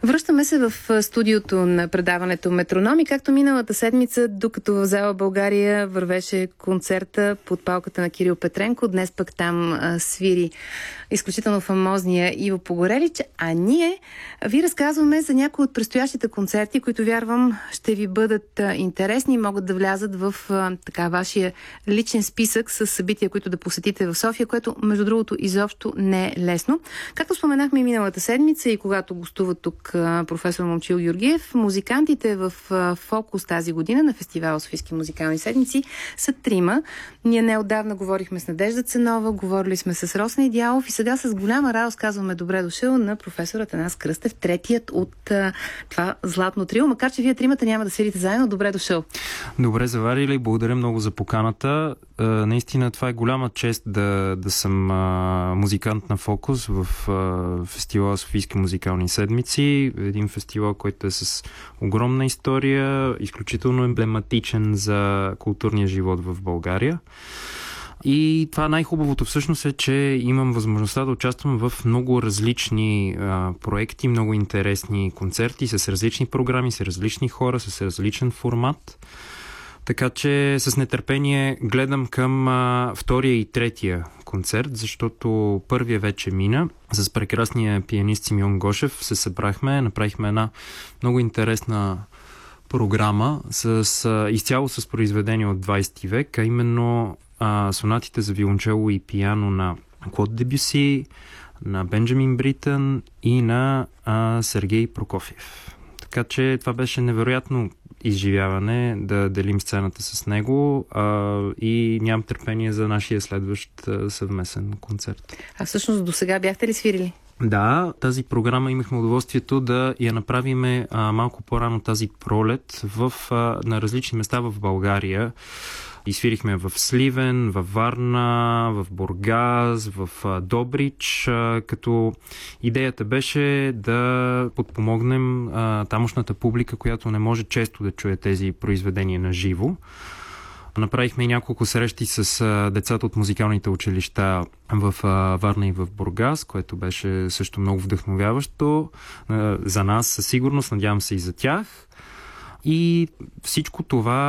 Връщаме се в студиото на предаването Метрономи, както миналата седмица, докато в зала България вървеше концерта под палката на Кирил Петренко. Днес пък там свири изключително фамозния Иво Погорелич, а ние ви разказваме за някои от предстоящите концерти, които вярвам ще ви бъдат интересни и могат да влязат в вашия личен списък с събития, които да посетите в София, което между другото изобщо не е лесно. Както споменахме и миналата седмица и когато гостува тук професор Момчил Георгиев, музикантите в фокус тази година на фестивал Софийски музикални седмици са трима. Ние неотдавна говорихме с Надежда Ценова, говорили сме с Росен Идеалов и сега с голяма радост казваме добре дошъл на професор Атанас Кръстев, третият от това златно трио, макар че вие тримата няма да свирите заедно. Добре дошъл. Добре заварили, благодаря много за поканата. Наистина това е голяма чест да съм музикант на фокус в фестивала Софийски музикални седмици. Един фестивал, който е с огромна история, изключително емблематичен за културния живот в България. И това най-хубавото всъщност е, че имам възможността да участвам в много различни проекти, много интересни концерти с различни програми, с различни хора, с различен формат. Така че с нетърпение гледам към втория и третия концерт, защото първия вече мина. С прекрасния пианист Симеон Гошев се събрахме, направихме една много интересна програма изцяло с произведения от 20 век, а именно сонатите за виолончело и пиано на Клод Дебюси, на Бенджамин Бритън и на Сергей Прокофиев. Така че това беше невероятно изживяване да делим сцената с него и нямам търпение за нашия следващ съвместен концерт. А всъщност до сега бяхте ли свирили? Да, тази програма имахме удоволствието да я направиме малко по-рано тази пролет на различни места в България. Изсвирихме в Сливен, в Варна, в Бургас, в Добрич, като идеята беше да подпомогнем тамошната публика, която не може често да чуе тези произведения на живо. Направихме и няколко срещи с децата от музикалните училища в Варна и в Бургас, което беше също много вдъхновяващо за нас със сигурност, надявам се и за тях. И всичко това